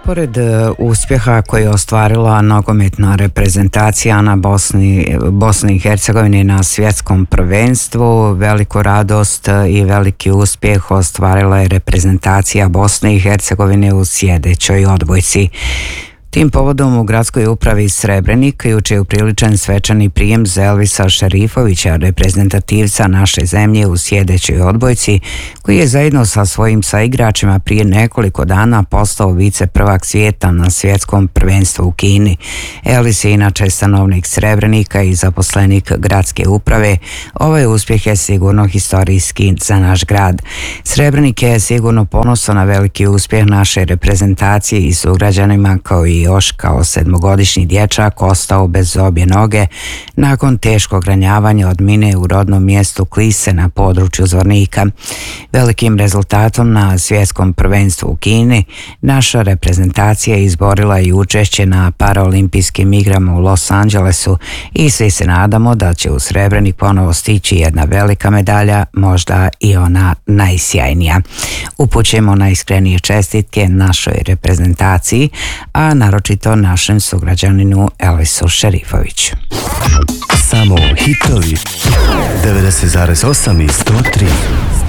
Pored uspjeha koji je ostvarila nogometna reprezentacija na Bosni i Hercegovini na svjetskom prvenstvu, veliku radost i veliki uspjeh ostvarila je reprezentacija Bosne i Hercegovine u sljedećoj odbojci. Tim povodom u gradskoj upravi Srebrenik jučer je upriličen svečani prijem za Elvisa Šerifovića, reprezentativca naše zemlje u sljedećoj odbojci, koji je zajedno sa svojim saigračima prije nekoliko dana postao viceprvak svijeta na svjetskom prvenstvu u Kini. Elvis je inače stanovnik Srebrenika i zaposlenik gradske uprave. Ovaj uspjeh je sigurno historijski za naš grad. Srebrenik je sigurno ponosan na veliki uspjeh naše reprezentacije i sugrađanima, kao i još kao 7-godišnji dječak ostao bez obje noge nakon teškog ranjavanja od mine u rodnom mjestu Klise na području Zvornika. Velikim rezultatom na svjetskom prvenstvu u Kini naša reprezentacija izborila i učešće na paraolimpijskim igrama u Los Angelesu i svi se nadamo da će u Srebrenik ponovo stići jedna velika medalja, možda i ona najsjajnija. Upućujemo najiskrenije čestitke našoj reprezentaciji, a naročito našem sugrađaninu Elvisu Šerifoviću. Samo hitovi 90,8 i 103.